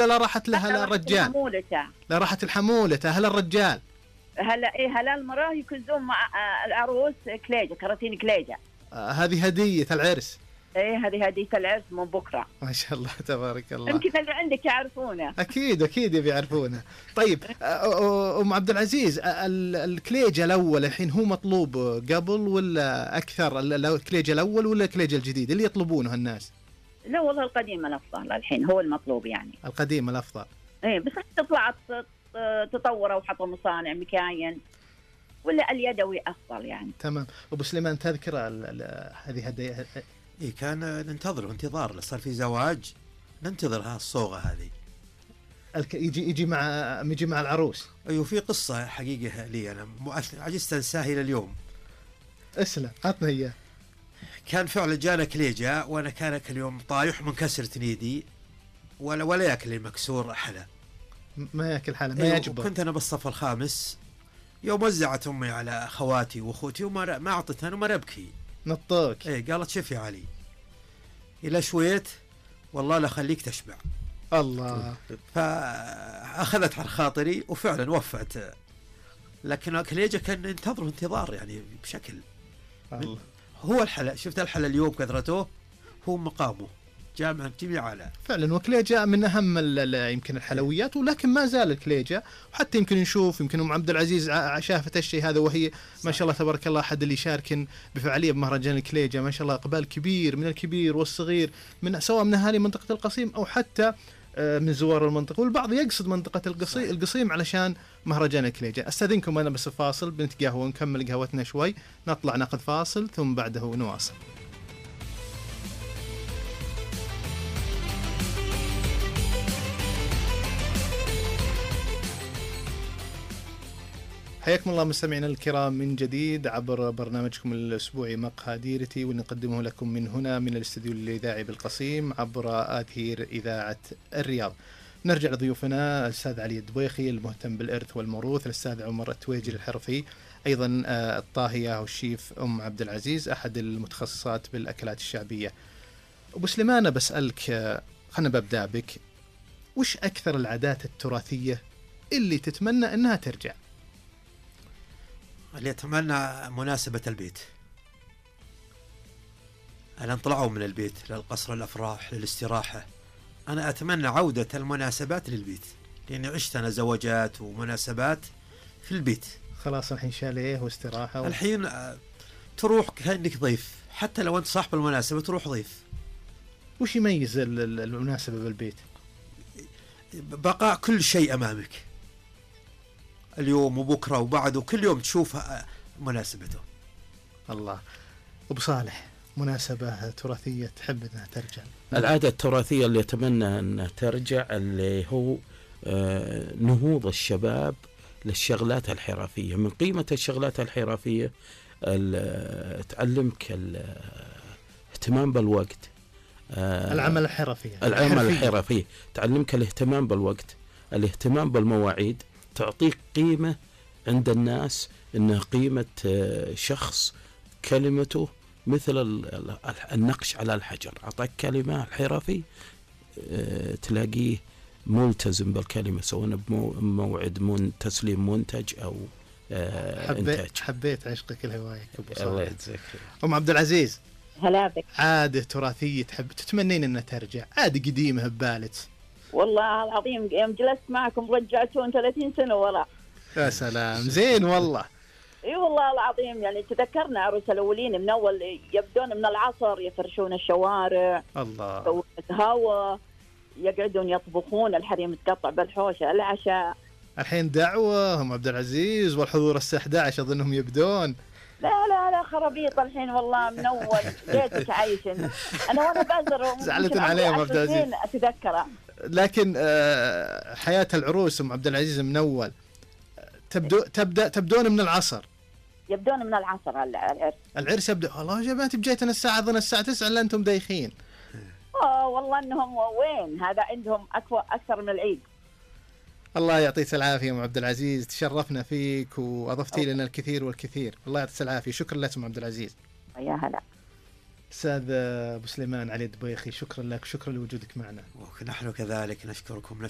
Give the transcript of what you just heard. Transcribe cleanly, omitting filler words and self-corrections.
ولا لا راحت لها الرجال؟ لا راحت الحمولته. هل الرجال هلا المراه يكزون مع العروس كليجة، كراتين كليجة. هذه هدية العرس. هذه هدية العرس من بكرة. ما شاء الله تبارك الله. يمكن اللي عندك يعرفونه. أكيد بيعرفونه. طيب أم عبد العزيز، الكليجة الأول الحين هو مطلوب قبل ولا أكثر؟ الكليجة الأول ولا الكليجة الجديد اللي يطلبونه الناس؟ لا والله القديم الأفضل الحين، هو المطلوب يعني. القديم الأفضل. بس طلعت تطوروا وحطوا مصانع مكاين، ولا اليدوي أفضل يعني. تمام. أبو سليمان تذكر هذه هدية؟ كان ننتظر انتظار، صار في زواج ننتظر الصوغة هذه. يجي مع العروس. أيوه، في قصة حقيقة لي أنا عجزت أنساها إلى اليوم. اسلم، عطنا إياه. كان فعلا جانا كليجة، وأنا كان اليوم طايح منكسر تنيدي ولا يأكل المكسور حلا. ما يأكل حلا، ما يجبر. كنت أنا بالصف الخامس يوم وزعت أمي على خواتي وأخوتي وما أعطتها وما أبكي. نطوك. قالت شوف يا علي، إلى شويت والله لا خليك تشبع. الله. فأخذت على خاطري وفعلا وفت. لكن الكليجة كان ينتظروا انتظار يعني بشكل. الله. هو الحلا، شفت الحلا اليوم كثرته، هو مقامه جامع جميع على فعلا. وكليجة من أهم يمكن الحلويات، ولكن ما زال الكليجة. وحتى يمكن نشوف، يمكن أم عبد العزيز شافت الشيء هذا، وهي ما شاء الله تبارك الله أحد اللي يشاركن بفعالية بمهرجان الكليجة. ما شاء الله إقبال كبير من الكبير والصغير، سواء من أهالي منطقة القصيم أو حتى من زوار المنطقة، والبعض يقصد منطقة القصيم علشان مهرجان الكليجة. استاذنكم أنا بس فاصل، بنتقهوى ونكمل قهوتنا شوي، نطلع ناخذ فاصل ثم بعده نواصل. حياكم الله مستمعينا الكرام من جديد عبر برنامجكم الأسبوعي مقهى ديرتي، ونقدمه لكم من هنا من الاستديو الإذاعي بالقصيم عبر أثير إذاعة الرياض. نرجع لضيوفنا الأستاذ علي الدبيخي المهتم بالإرث والموروث، الأستاذ عمر التويجري الحرفي، أيضا الطاهية والشيف أم عبد العزيز أحد المتخصصات بالأكلات الشعبية. أبو سليمان بسألك، خلنا ببدأ بك، وش أكثر العادات التراثية اللي تتمنى أنها ترجع؟ اللي أتمنى مناسبة البيت، أن طلعوا من البيت للقصر الأفراح للاستراحة. أنا أتمنى عودة المناسبات للبيت، لأني عشت أنا زواجات ومناسبات في البيت. خلاص الحين شاليه واستراحة الحين تروح كأنك ضيف، حتى لو أنت صاحب المناسبة تروح ضيف. وش يميز المناسبة بالبيت؟ بقاء كل شيء أمامك اليوم وبكرة وبعده، كل يوم تشوف مناسبته. الله. أبو صالح، مناسبة تراثية تحب أنها ترجع؟ العادة التراثية اللي أتمنى أنها ترجع اللي هو نهوض الشباب للشغلات الحرفية. من قيمة الشغلات الحرفية تعلمك الاهتمام بالوقت، العمل الحرفي. العمل الحرفي تعلمك الاهتمام بالوقت، الاهتمام بالمواعيد، تعطيك قيمة عند الناس، إنه قيمة شخص كلمته مثل النقش على الحجر. أعطاك كلمة الحرفي تلاقيه ملتزم بالكلمة، سواء بموعد تسليم منتج أو إنتاج. حبيت عشقك الهواية أبو صالح. الله يجزاك. أم عبد العزيز، هلا بك. عادة تراثية تتمنين أنها ترجع، عادة قديمة ببالك؟ والله العظيم يوم جلست معكم رجعتون 30 سنة وراء. يا سلام، زين والله. اي والله العظيم، يعني تذكرنا عروس الاولين من اول، يبدون من العصر يفرشون الشوارع، الله، هوا، يقعدون يطبخون، الحريم تقطع بالحوشه، العشاء. الحين دعوة هم عبد العزيز والحضور الساعة 11 اظنهم يبدون. لا خرابيط الحين والله من اول بيتك عايش. انا وانا بازر زعلت عليهم عبد العزيز اتذكره. لكن حياة العروس ام عبد العزيز من اول تبدون من العصر. يبدون من العصر. العرس يبدأ، والله يا بنات بجيتنا الساعة 9 الا انتم دايخين. والله انهم وين هذا عندهم اكثر من العيد. الله يعطيك العافية ام عبد العزيز، تشرفنا فيك واضفتي لنا الكثير والكثير. الله يعطيك العافية، شكرا لك ام عبد العزيز. يا هلا. أستاذ أبو سليمان علي الدبيخي، شكرا لك، شكرا لوجودك معنا. ونحن كذلك نشكركم.